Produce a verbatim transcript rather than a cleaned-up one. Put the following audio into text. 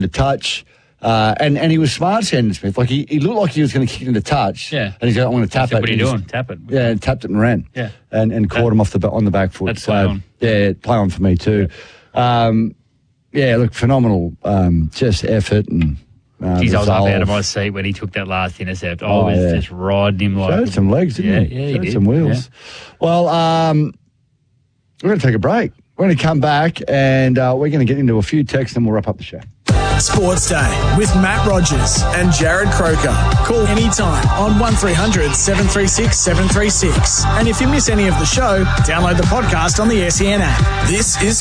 the touch. Uh, and, and he was smart, Sandon Smith. Like, he, he looked like he was going to kick into touch. Yeah. And he's like, I'm going to tap said, it. What are you And doing? he's- Tap it. Yeah, and tapped it and ran. Yeah. And and caught That- him off the ba- on the back foot. That's play on. Yeah, play on for me too. Um, yeah, look, phenomenal um, just effort and uh, Geez, I was up resolve. out of my seat when he took that last intercept. I Oh, was yeah. just riding him like... Showed some legs, didn't yeah, he? Yeah, he Showed did. some wheels. Well, um, we're going to take a break. We're going to come back and uh, we're going to get into a few texts and we'll wrap up the show. Sports Day with Matt Rogers and Jared Croker. Call anytime on one three hundred seven three six seven three six. And if you miss any of the show, download the podcast on the S E N app. This is